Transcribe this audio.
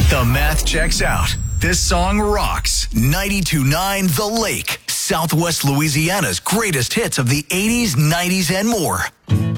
The math checks out. This song rocks. 92.9 The Lake, Southwest Louisiana's greatest hits of the 80s, 90s, and more.